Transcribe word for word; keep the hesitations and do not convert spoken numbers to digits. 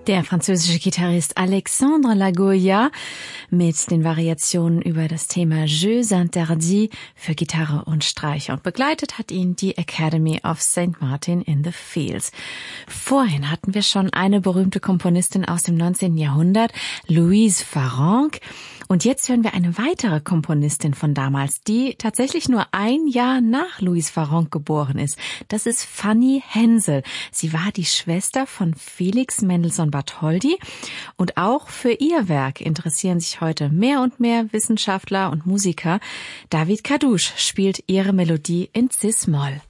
Der französische Gitarrist Alexandre Lagoya mit den Variationen über das Thema Jeux interdits für Gitarre und Streicher. Und begleitet hat ihn die Academy of Saint Martin in the Fields. Vorhin hatten wir schon eine berühmte Komponistin aus dem neunzehnten Jahrhundert, Louise Farrenc. Und jetzt hören wir eine weitere Komponistin von damals, die tatsächlich nur ein Jahr nach Louise Farrenc geboren ist. Das ist Fanny Hensel. Sie war die Schwester von Felix Mendelssohn Bartholdy. Und auch für ihr Werk interessieren sich heute mehr und mehr Wissenschaftler und Musiker. David Kadusch spielt ihre Melodie in Cis-Moll.